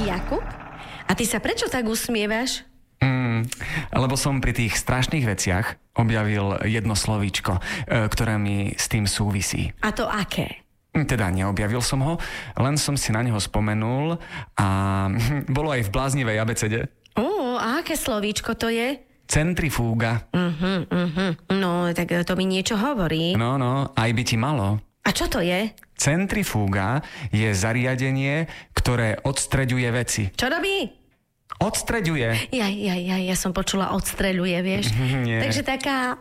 Jakub? A ty sa prečo tak usmievaš? Lebo som pri tých strašných veciach objavil jedno slovíčko, ktoré mi s tým súvisí. A to aké? Teda neobjavil som ho, len som si na neho spomenul a bolo aj v bláznivej abecede. A aké slovíčko to je? Centrifúga. No, tak to mi niečo hovorí. No, aj by ti malo. A čo to je? Centrifúga je zariadenie, ktoré odstreďuje veci. Čo robí? Odstreďuje. Ja som počula odstreľuje, vieš. Nie. Takže taká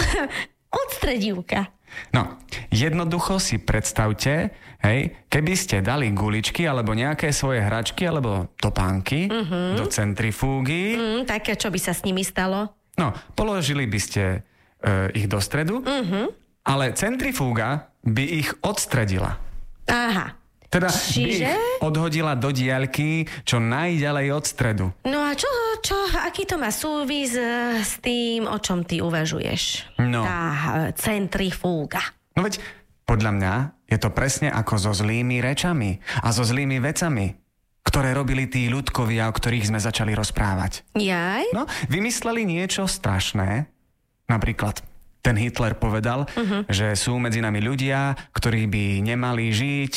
odstredívka. No, jednoducho si predstavte, keby ste dali guličky alebo nejaké svoje hračky alebo topánky do centrifúgy. Tak čo by sa s nimi stalo? No, položili by ste ich do stredu, ale centrifúga by ich odstredila. Aha. Teda by ich odhodila do diaľky čo najďalej od stredu. No a čo, aký to má súvis s tým, o čom ty uvažuješ? No. Tá centrifúga. No veď, podľa mňa je to presne ako so zlými rečami a so zlými vecami, ktoré robili tí ľudkovia, o ktorých sme začali rozprávať. Jaj? No, vymysleli niečo strašné, napríklad ten Hitler povedal, že sú medzi nami ľudia, ktorí by nemali žiť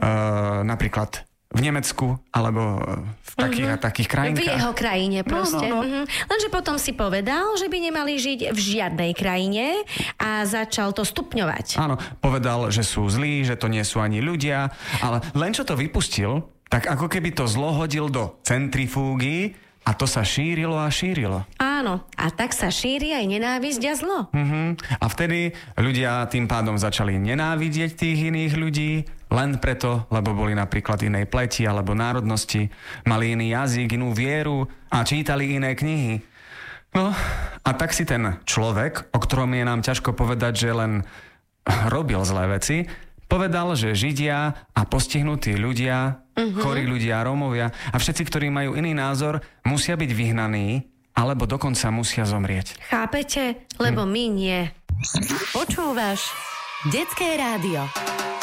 napríklad v Nemecku alebo v takých a takých krajinkách. V jeho krajine proste. No. Lenže potom si povedal, že by nemali žiť v žiadnej krajine a začal to stupňovať. Áno, povedal, že sú zlí, že to nie sú ani ľudia, ale len čo to vypustil, tak ako keby to zlo hodil do centrifúgy a to sa šírilo a šírilo. Áno, a tak sa šíri aj nenávisť a zlo. A vtedy ľudia tým pádom začali nenávidieť tých iných ľudí, len preto, lebo boli napríklad inej pleti alebo národnosti, mali iný jazyk, inú vieru a čítali iné knihy. No, a tak si ten človek, o ktorom je nám ťažko povedať, že len robil zlé veci, povedal, že Židia a postihnutí ľudia, chorí ľudia, Rómovia a všetci, ktorí majú iný názor, musia byť vyhnaní alebo dokonca musia zomrieť. Chápete? Lebo my nie. Počúvaš Detské rádio.